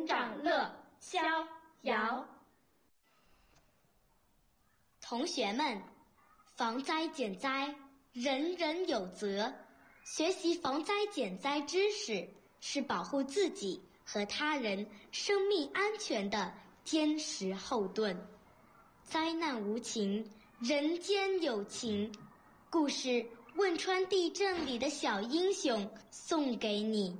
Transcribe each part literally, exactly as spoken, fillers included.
长乐，逍遥。 同学们，防灾减灾，人人有责。学习防灾减灾知识，是保护自己和他人生命安全的坚实后盾。灾难无情，人间有情。故事汶川地震里的小英雄送给你。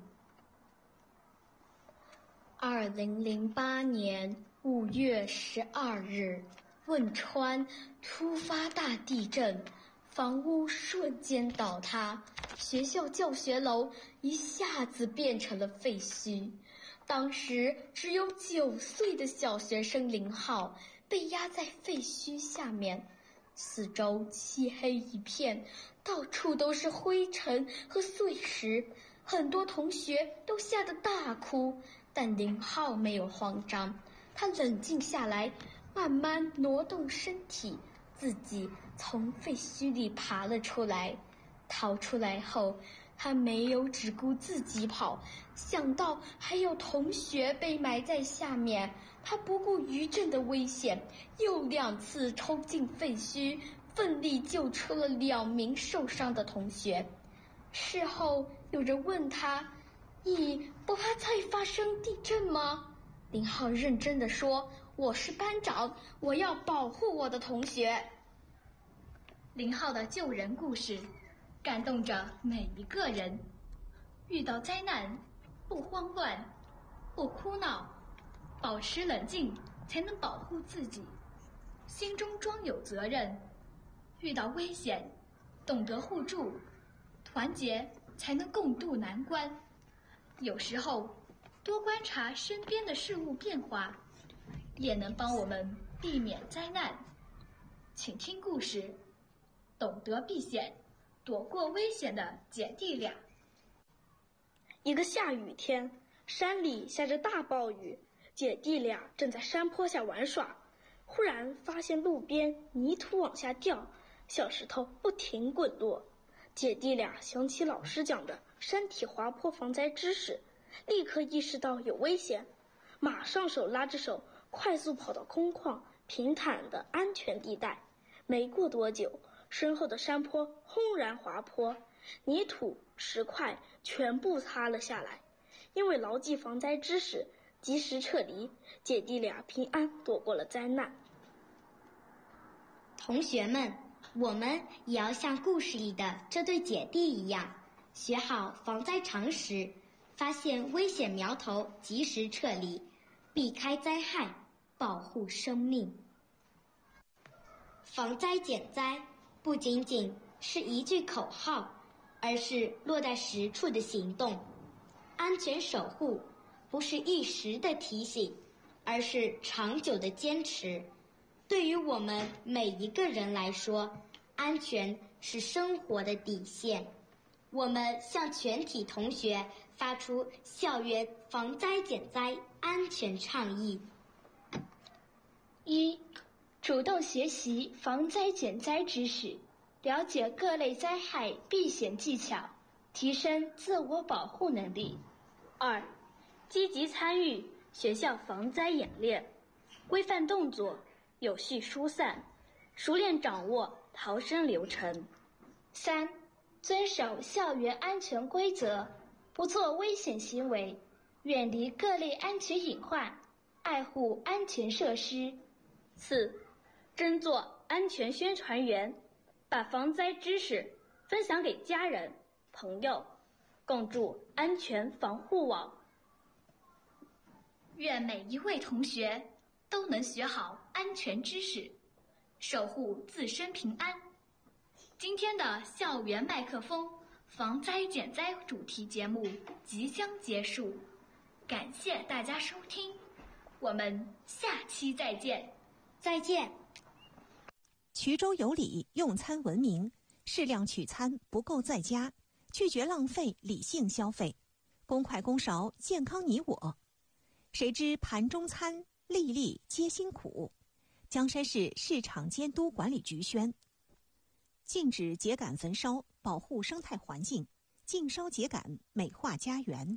二零零八年五月十二日，汶川突发大地震，房屋瞬间倒塌，学校教学楼一下子变成了废墟。当时只有九岁的小学生林浩被压在废墟下面，四周漆黑一片，到处都是灰尘和碎石，很多同学都吓得大哭，但林浩没有慌张，他冷静下来，慢慢挪动身体，自己从废墟里爬了出来。逃出来后，他没有只顾自己跑，想到还有同学被埋在下面，他不顾余震的危险，又两次冲进废墟，奋力救出了两名受伤的同学。事后有人问他，你不怕再发生地震吗？林浩认真地说，我是班长，我要保护我的同学。 林浩的救人故事感动着每一个人。遇到灾难，不慌乱，不哭闹，保持冷静，才能保护自己，心中装有责任。遇到危险，懂得互助，团结才能共度难关。有时候多观察身边的事物变化，也能帮我们避免灾难。请听故事，懂得避险，躲过危险的姐弟俩。 一个下雨天，山里下着大暴雨，姐弟俩正在山坡下玩耍，忽然发现路边泥土往下掉，小石头不停滚落。姐弟俩想起老师讲的山体滑坡防灾知识，立刻意识到有危险，马上手拉着手快速跑到空旷平坦的安全地带。没过多久，身后的山坡轰然滑坡，泥土石块全部塌了下来。因为牢记防灾知识，及时撤离，姐弟俩平安躲过了灾难。 同学们，我们也要像故事里的这对姐弟一样，学好防灾常识，发现危险苗头及时撤离，避开灾害，保护生命。防灾减灾不仅仅是一句口号，而是落在实处的行动。安全守护不是一时的提醒，而是长久的坚持。对于我们每一个人来说，安全是生活的底线。我们向全体同学发出校园防灾减灾安全倡议。 一、主动学习防灾减灾知识，了解各类灾害避险技巧，提升自我保护能力。 二、积极参与学校防灾演练，规范动作，有序疏散，熟练掌握逃生流程。 三、遵守校园安全规则，不做危险行为，远离各类安全隐患，爱护安全设施。 四、真做安全宣传员，把防灾知识分享给家人、朋友，共筑安全防护网。 愿每一位同学都能学好安全知识，守护自身平安。今天的校园麦克风防灾减灾主题节目即将结束，感谢大家收听，我们下期再见。 再见。 衢州有礼，用餐文明，适量取餐，不够在家，拒绝浪费，理性消费，公筷公勺，健康你我。谁知盘中餐，粒粒皆辛苦。江山市市场监督管理局宣：禁止秸秆焚烧，保护生态环境；禁烧秸秆，美化家园。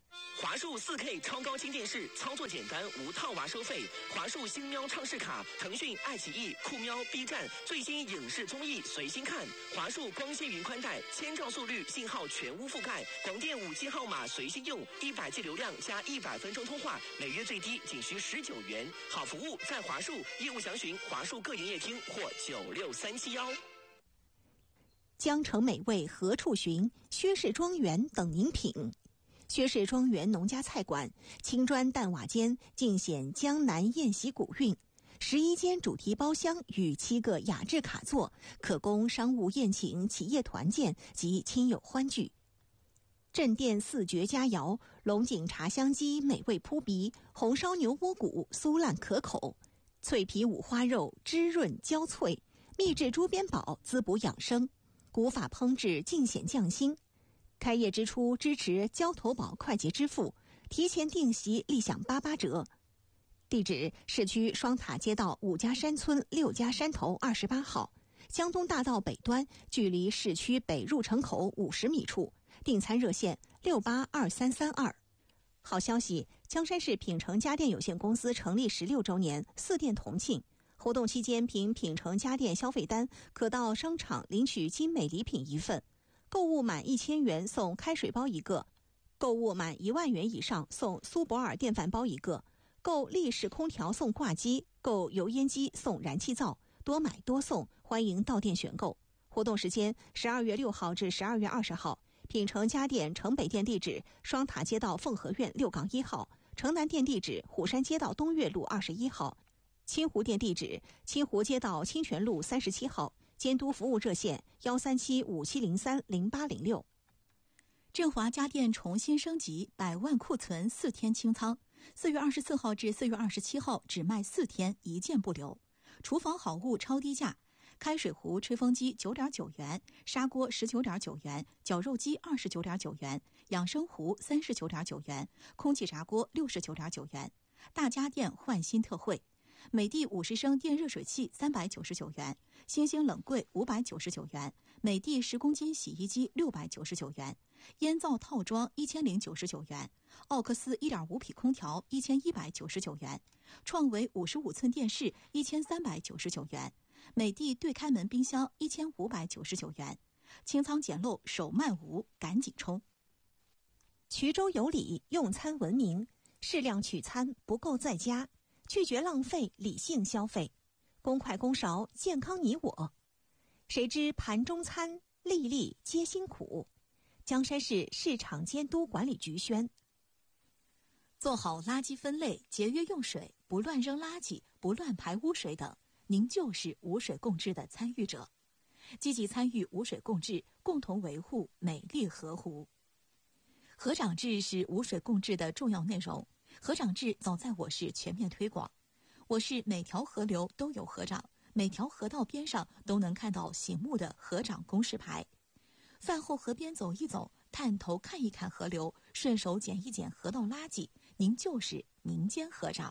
华数 四 K 超高清电视，操作简单，无套娃收费。华数星喵畅视卡，腾讯、爱奇艺、酷喵、B 站最新影视综艺随心看。华数光纤云宽带，千兆速率，信号全屋覆盖，广电五 G 号码随心用，一百 G 流量加一百分钟通话，每月最低仅需十九元。好服务在华数，业务详询华数各营业厅或九六三七幺。 江城美味何处寻？薛氏庄园等您品。薛氏庄园农家菜馆，青砖淡瓦间，尽显江南宴席古韵。十一间主题包厢与七个雅致卡座，可供商务宴请、企业团建及亲友欢聚。镇店四绝佳肴：龙井茶香鸡美味扑鼻，红烧牛窝骨酥烂可口，脆皮五花肉汁润焦脆，秘制猪鞭煲滋补养生，古法烹制尽显匠心。开业之初支持交投保快捷支付，提前订席立享八八折。地址：市区双塔街道五家山村六家山头二十八号，江东大道北端，距离市区北入城口五十米处。订餐热线：六八二三三二。好消息！江山市品城家电有限公司成立十六周年，四店同庆。活动期间，凭品城家电消费单，可到商场领取精美礼品一份。购物满一千元送开水包一个，购物满一万元以上送苏泊尔电饭煲一个，购立式空调送挂机，购油烟机送燃气灶，多买多送，欢迎到店选购。活动时间：十二月六号至十二月二十号。品城家电城北店地址：双塔街道凤和苑六杠一号，城南店地址：虎山街道东岳路二十一号，清湖店地址：清湖街道清泉路三十七号。监督服务热线：幺三七五七零三零八零六。振华家电重新升级，百万库存四天清仓。四月二十四号至四月二十七号只卖四天，一件不留。厨房好物超低价，开水壶、吹风机九点九元，砂锅十九点九元，绞肉机二十九点九元，养生壶三十九点九元，空气炸锅六十九点九元。大家电换新特惠。美的五十升电热水器三百九十九元，星星冷柜五百九十九元，美的十公斤洗衣机六百九十九元，烟灶套装一千零九十九元，奥克斯一点五匹空调一千一百九十九元，创维五十五寸电视一千三百九十九元，美的对开门冰箱一千五百九十九元。清仓捡漏手慢无，赶紧冲！衢州有礼，用餐文明，适量取餐，不够在家。拒绝浪费，理性消费，公筷公勺，健康你我。谁知盘中餐，粒粒皆辛苦。江山市市场监督管理局宣。做好垃圾分类，节约用水，不乱扔垃圾，不乱排污水等，您就是无水共治的参与者。积极参与无水共治，共同维护美丽河湖。河长制是无水共治的重要内容。河长制早在我市全面推广，我市每条河流都有河长，每条河道边上都能看到醒目的河长公示牌。饭后河边走一走，探头看一看河流，顺手捡一捡河道垃圾，您就是民间河长。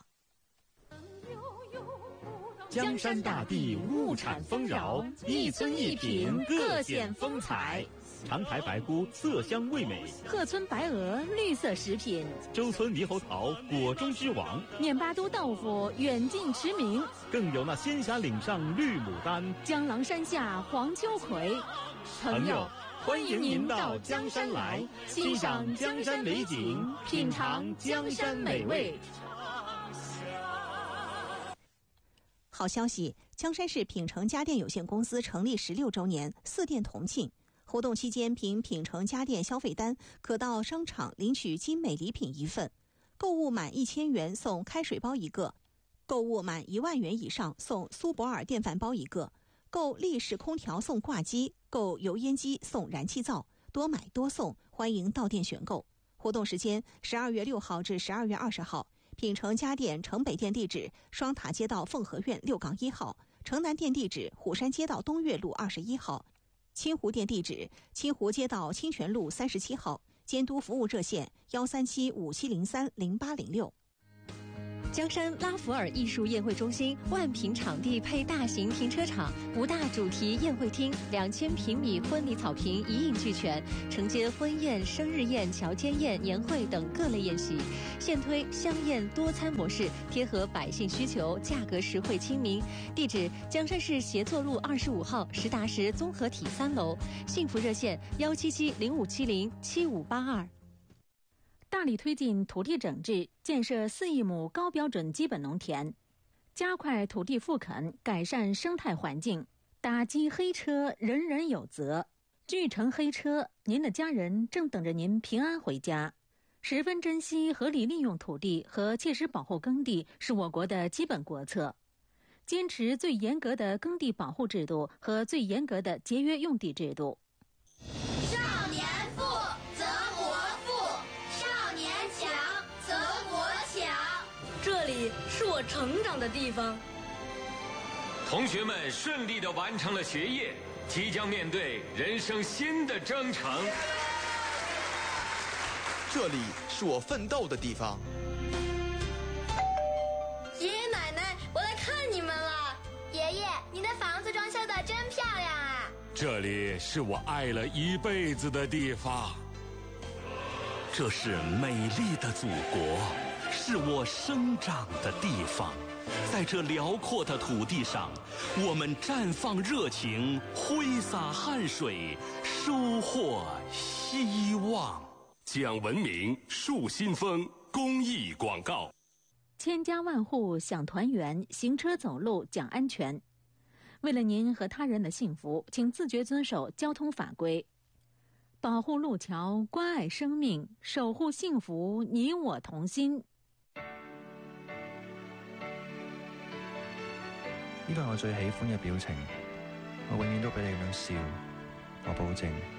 江山大地物产丰饶，一村一品各显风采。长台白菇色香味美， 鹤村白鹅绿色食品， 周村猕猴桃果中之王， 念巴都豆腐远近驰名， 更有那仙霞岭上绿牡丹， 江郎山下黄秋葵。 朋友，欢迎您到江山来，欣赏江山美景，品尝江山美味。 好消息！江山市品城家电有限公司成立十六周年，四店同庆。活动期间，凭品城家电消费单，可到商场领取精美礼品一份。购物满一千元送开水包一个，购物满一万元以上送苏泊尔电饭煲一个，购立式空调送挂机，购油烟机送燃气灶，多买多送，欢迎到店选购。活动时间：十二月六号至十二月二十号。品城家电城北店地址：双塔街道凤和苑六杠一号，城南店地址：虎山街道东岳路二十一号，清湖店地址：清湖街道清泉路三十七号。监督服务热线：幺三七五七零三零八零六。 江山拉弗尔艺术宴会中心万平场地配大型停车场，五大主题宴会厅，两千平米婚礼草坪一应俱全，承接婚宴、生日宴、乔迁宴、年会等各类宴席。现推香宴多餐模式，贴合百姓需求，价格实惠亲民。地址：江山市协作路二十五号实达实综合体三楼。幸福热线：幺七七零五七零七五八二。 大力推进土地整治，建设四亿亩高标准基本农田，加快土地复垦，改善生态环境，打击黑车，人人有责。巨城黑车，您的家人正等着您平安回家。十分珍惜合理利用土地和切实保护耕地是我国的基本国策，坚持最严格的耕地保护制度和最严格的节约用地制度。 少年富则国富，少年强则国强。 这里是我成长的地方。 同学们顺利地完成了学业，即将面对人生新的征程。 这里是我奋斗的地方。 爷爷奶奶，我来看你们了。爷爷，你的房子装修的真漂亮啊！ 这里是我爱了一辈子的地方。 这是美丽的祖国，是我生长的地方。在这辽阔的土地上，我们绽放热情，挥洒汗水，收获希望。 讲文明树新风公益广告。 千家万户享团圆，行车走路讲安全。为了您和他人的幸福，请自觉遵守交通法规，保护路桥，关爱生命，守护幸福，你我同心。 呢個係我最喜歡嘅表情，我永遠都俾你咁樣笑，我保證。